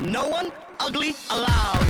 No one ugly allowed.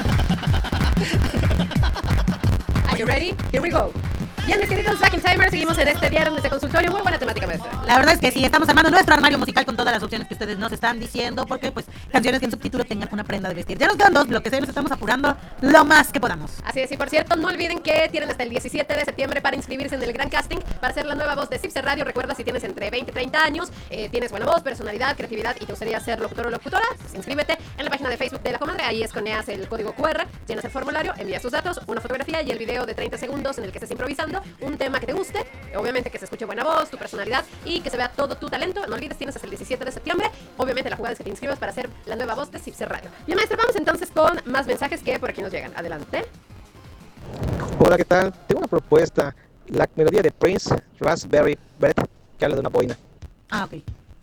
Are you ready? Here we go. Bien, mis queridos Back in Timers, seguimos en este viernes de consultorio. Muy buena temática, maestra. La verdad es que sí, estamos armando nuestro armario musical con todas las opciones que ustedes nos están diciendo, porque pues canciones que en subtítulo tengan una prenda de vestir. Ya nos quedan 2 bloques, nos estamos apurando lo más que podamos. Así es, y por cierto, no olviden que tienen hasta el 17 de septiembre para inscribirse en el gran casting para ser la nueva voz de Cipse Radio. Recuerda, si tienes entre 20 y 30 años, tienes buena voz, personalidad, creatividad y te gustaría ser locutor o locutora, pues inscríbete en la página de Facebook de La Comadre. Ahí escaneas el código QR, llenas el formulario, envías tus datos, una fotografía y el video de 30 segundos en el que estés improvisando un tema que te guste, obviamente que se escuche buena voz, tu personalidad y que se vea todo tu talento. No olvides, tienes hasta el 17 de septiembre. Obviamente la jugada es que te inscribas para ser la nueva voz de Cipse Radio. Bien, maestra, vamos entonces con más mensajes que por aquí nos llegan. Adelante. Hola, ¿qué tal? Tengo una propuesta. La melodía de Prince, Raspberry Beret, que habla de una boina. Ah, ok.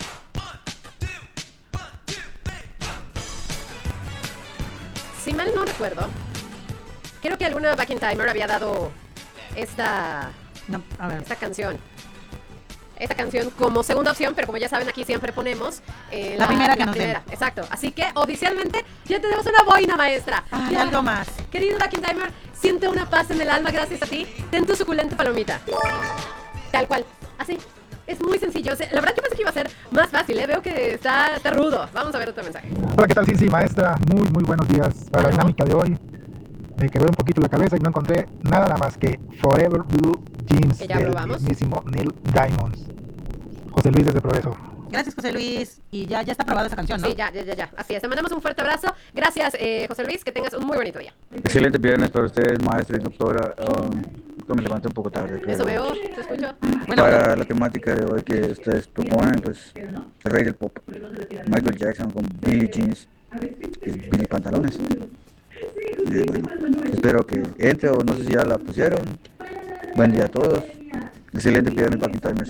Si mal no recuerdo, creo que alguna Back in Timer había dado esta No, a ver. canción. Esta canción como segunda opción, pero como ya saben, aquí siempre ponemos La primera que nos den. Exacto. Así que oficialmente ya tenemos una boina, maestra. Ay, Ya. algo más. Querido Back in Timer, siente una paz en el alma gracias a ti. Ten tu suculenta palomita. Tal cual. Así. Es muy sencillo. O sea, la verdad yo pensé que iba a ser más fácil, ¿eh? Veo que está rudo. Vamos a ver otro mensaje. Hola, ¿qué tal? Sí, maestra. Muy buenos días. Para la dinámica de hoy, me quebró un poquito la cabeza y no encontré nada más que Forever Blue Jeans Que ya del probamos. mismísimo Neil Diamond. José Luis desde Progreso. Gracias, José Luis. Y ya está aprobada esa canción, ¿no? Sí, ya. Así es. Te mandamos un fuerte abrazo. Gracias, José Luis. Que tengas un muy bonito día. Excelente viernes para ustedes, maestra y doctora. Me levanté un poco tarde. Pero Eso veo, te escucho. para la temática de hoy que ustedes proponen, pues el rey del pop, Michael Jackson con Billie Jeans y Billie Pantalones. Y bueno, espero que entre o no sé si ya la pusieron. Buen día a todos. Excelente viernes, Back in Timers.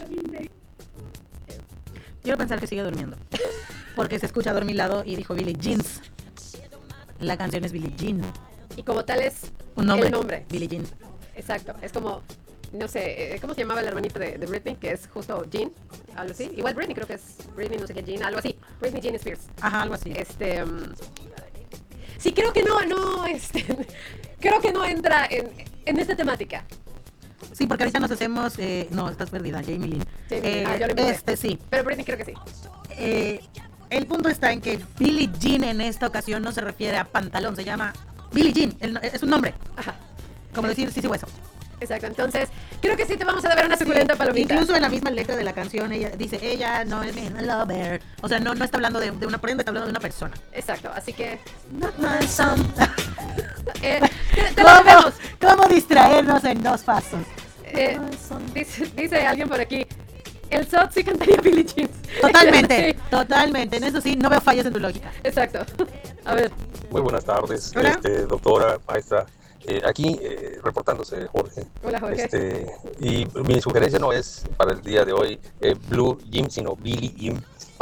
Quiero pensar que sigue durmiendo. Porque se escucha dormilado y dijo Billie Jeans. La canción es Billie Jean. Y como tal es Un nombre. el nombre. Billie Jean. Exacto. Es como, no sé, ¿cómo se llamaba el hermanito de Britney? Que es justo Jean, algo así. Igual Britney, creo que es Britney, no sé qué, Jean, algo así. Britney Jean Spears. Ajá, algo así. Sí, creo que no, creo que no entra en esta temática. Sí, porque ahorita nos hacemos... no, estás perdida, Jamie Lynn. Yo lo inventé. Sí. Pero Britney creo que sí. El punto está en que Billie Jean en esta ocasión no se refiere a pantalón, se llama Billie Jean, es un nombre. Ajá. Como decir sí, hueso. Exacto, entonces creo que sí te vamos a deber una suculenta palomita. Incluso en la misma letra de la canción ella dice, ella no es mi lover. O sea, no está hablando de una prenda, está hablando de una persona. Exacto, así que Not my son. te lo debemos. ¿Cómo distraernos en 2 pasos? Dice alguien por aquí, el SOT sí cantaría Billie Jean. Totalmente, Sí, totalmente. En eso sí, no veo fallas en tu lógica. exacto. A ver, Muy buenas tardes, Hola. doctora, maestra. Aquí reportándose Jorge. hola Jorge. Y mi sugerencia no es para el día de hoy Blue Jim, sino Billy Jim.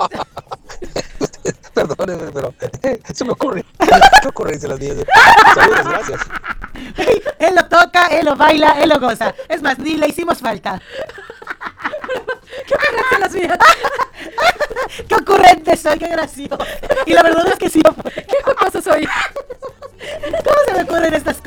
Perdónenme, pero se me ocurre. ¿Qué ocurrencia las 10? Saludos, gracias. Él lo toca, él lo baila, él lo goza. Es más, ni le hicimos falta. ¿Qué ocurrencia las mías? ¡Qué ocurrente soy! ¡Qué gracioso! Y la verdad es que sí. ¿Qué jocoso soy? ¿Cómo se me ocurren estas